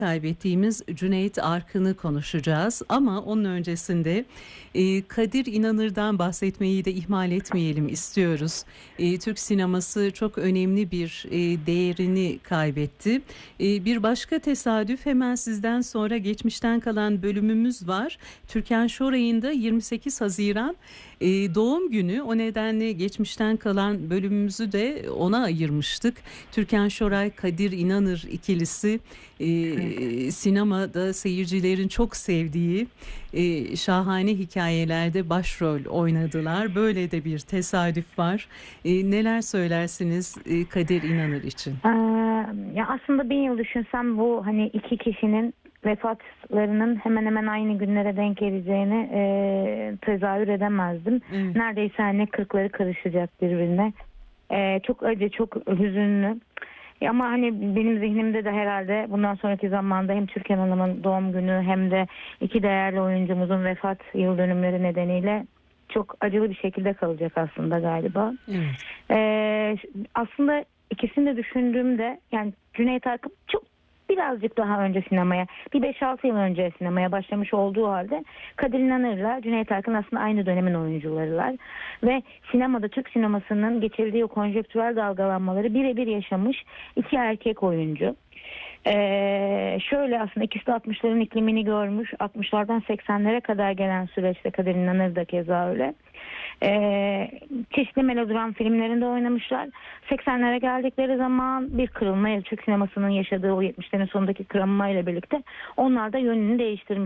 kaybettiğimiz Cüneyt Arkın'ı konuşacağız ama onun öncesinde Kadir İnanır'dan bahsetmeyi de ihmal etmeyelim istiyoruz. Türk sineması çok önemli bir değerini kaybetti. Bir başka tesadüf, hemen sizden sonra geçmişten kalan bölümümüz var. Türkan Şoray'ın da 28 Haziran doğum günü. O nedenle geçmişten kalan bölümümüzü de ona ayırmıştık. Türkan Şoray, Kadir İnanır ikilisi sinemada seyircilerin çok sevdiği şahane hikayelerde başrol oynadılar. Böyle de bir tesadüf var. Neler söylersiniz Kadir İnanır için? Ya aslında 1000 yıl düşünsem bu hani iki kişinin vefatlarının hemen hemen aynı günlere denk geleceğini tezahür edemezdim. Evet. Neredeyse hani 40'ları karışacak birbirine. Çok acı, çok hüzünlü. Ama hani benim zihnimde de herhalde bundan sonraki zamanda hem Türkan Hanım'ın doğum günü hem de iki değerli oyuncumuzun vefat yıl dönümleri nedeniyle çok acılı bir şekilde kalacak aslında galiba. Evet. Aslında ikisini de düşündüğümde yani Cüneyt Arkın çok birazcık daha önce sinemaya, bir 5-6 yıl önce sinemaya başlamış olduğu halde Kadir İnanır'la Cüneyt Arkın aslında aynı dönemin oyuncularılar. Ve sinemada, Türk sinemasının geçirdiği o konjektürel dalgalanmaları birebir yaşamış iki erkek oyuncu. Şöyle aslında ikisi de 60'ların iklimini görmüş. 60'lardan 80'lere kadar gelen süreçte Kadir İnanır da keza öyle. Çeşitli melodram filmlerinde oynamışlar. 80'lere geldikleri zaman bir kırılma, Türk sinemasının yaşadığı o 70'lerin sonundaki kırılmayla birlikte onlar da yönünü değiştirmiş.